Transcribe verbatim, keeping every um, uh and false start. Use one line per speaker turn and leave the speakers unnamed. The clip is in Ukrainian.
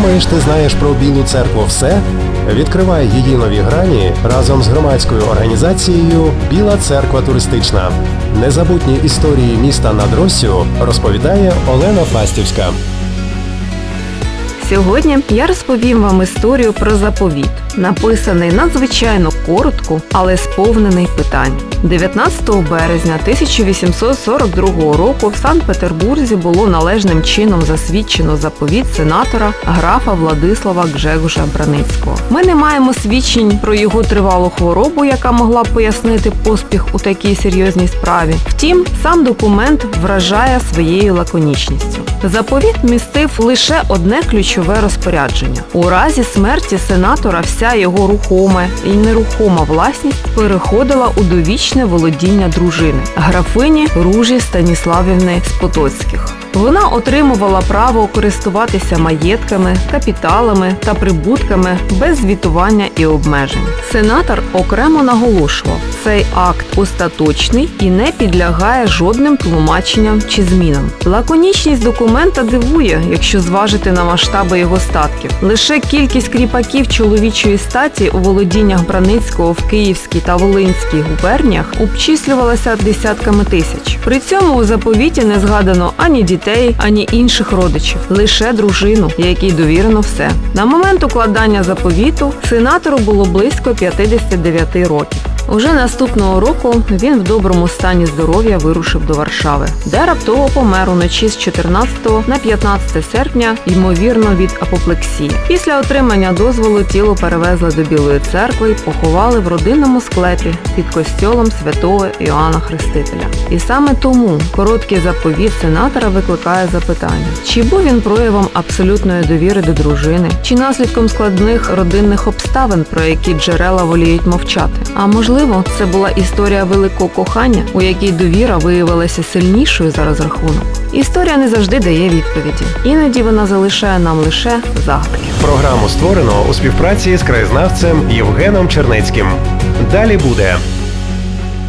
Думаєш, ти знаєш про Білу церкву все? Відкривай її нові грані разом з громадською організацією «Біла церква туристична». Незабутні історії міста над Россю розповідає Олена Фастівська.
Сьогодні я розповім вам історію про заповіт, написаний надзвичайно коротко, але сповнений питань. дев'ятнадцятого березня тисяча вісімсот сорок другого року в Санкт-Петербурзі було належним чином засвідчено заповіт сенатора графа Владислава Гжегоша Браницького. Ми не маємо свідчень про його тривалу хворобу, яка могла б пояснити поспіх у такій серйозній справі. Втім, сам документ вражає своєю лаконічністю. Заповіт містив лише одне ключове розпорядження. У разі смерті сенатора вся його рухома і нерухома власність переходила у довічне володіння дружини, графині Ружі Станіславівни з Потоцьких. Вона отримувала право користуватися маєтками, капіталами та прибутками без звітування і обмежень. Сенатор окремо наголошував, цей акт остаточний і не підлягає жодним тлумаченням чи змінам. Лаконічність документа дивує, якщо зважити на масштаби його статків. Лише кількість кріпаків чоловічої статі у володіннях Браницького в Київській та Волинській губерніях обчислювалася десятками тисяч. При цьому у заповіті не згадано ані дітей, ані інших родичів, лише дружину, якій довірено все. На момент укладання заповіту сенатору було близько п'ятдесят дев'ять років. Уже наступного року він в доброму стані здоров'я вирушив до Варшави, де раптово помер уночі з чотирнадцятого на п'ятнадцяте серпня, ймовірно від апоплексії. Після отримання дозволу тіло перевезли до Білої церкви і поховали в родинному склепі під костьолом святого Іоанна Хрестителя. І саме тому короткий заповіт сенатора викликає запитання, чи був він проявом абсолютної довіри до дружини, чи наслідком складних родинних обставин, про які джерела воліють мовчати. А можливо, Можливо, це була історія великого кохання, у якій довіра виявилася сильнішою за розрахунок. Історія не завжди дає відповіді. Іноді вона залишає нам лише загадки.
Програму створено у співпраці з краєзнавцем Євгеном Чернецьким. Далі буде.